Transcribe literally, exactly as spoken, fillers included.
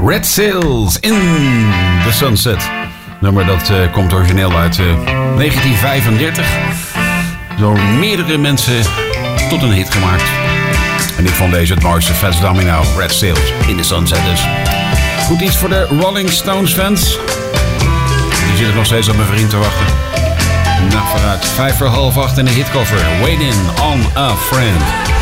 Red Sails in the Sunset. Nummer dat uh, komt origineel uit uh, negentien vijfendertig. Door meerdere mensen tot een hit gemaakt. En ik vond deze het mooiste. Fats Domino, Red Sails in the Sunset dus. Goed iets voor de Rolling Stones fans. Die zitten nog steeds op mijn vriend te wachten. Nou, vooruit. Vijf voor half acht in de hitkoffer. Waiting on a Friend.